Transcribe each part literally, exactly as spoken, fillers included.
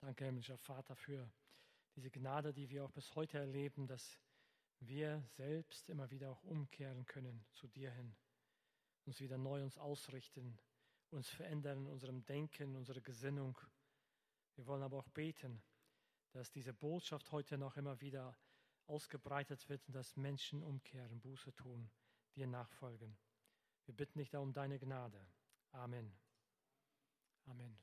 Danke, himmlischer Vater, für diese Gnade, die wir auch bis heute erleben, dass wir selbst immer wieder auch umkehren können zu dir hin, uns wieder neu uns ausrichten, uns verändern in unserem Denken, unserer Gesinnung. Wir wollen aber auch beten, dass diese Botschaft heute noch immer wieder ausgebreitet wird und dass Menschen umkehren, Buße tun, dir nachfolgen. Wir bitten dich da um deine Gnade. Amen. Amen.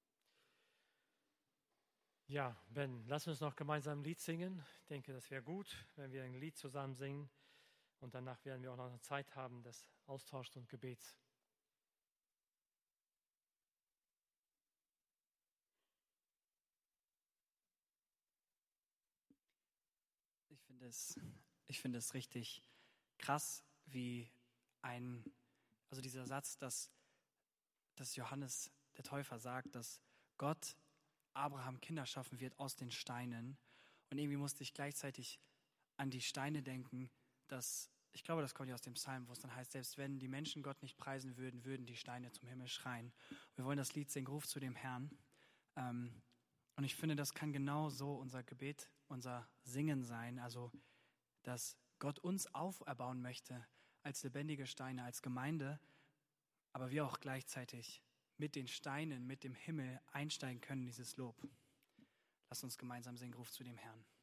Ja, Ben, lass uns noch gemeinsam ein Lied singen. Ich denke, das wäre gut, wenn wir ein Lied zusammen singen. Und danach werden wir auch noch eine Zeit haben des Austauschs und Gebets. Ich finde es, ich finde es richtig krass, wie ein, also dieser Satz, dass, dass Johannes der Täufer sagt, dass Gott Abraham Kinder schaffen wird aus den Steinen. Und irgendwie musste ich gleichzeitig an die Steine denken, dass, ich glaube, das kommt ja aus dem Psalm, wo es dann heißt, selbst wenn die Menschen Gott nicht preisen würden, würden die Steine zum Himmel schreien. Wir wollen das Lied singen, Ruf zu dem Herrn. Ähm, Und ich finde, das kann genau so unser Gebet, unser Singen sein, also dass Gott uns auferbauen möchte als lebendige Steine, als Gemeinde, aber wir auch gleichzeitig mit den Steinen, mit dem Himmel einsteigen können in dieses Lob. Lass uns gemeinsam singen, Ruf zu dem Herrn.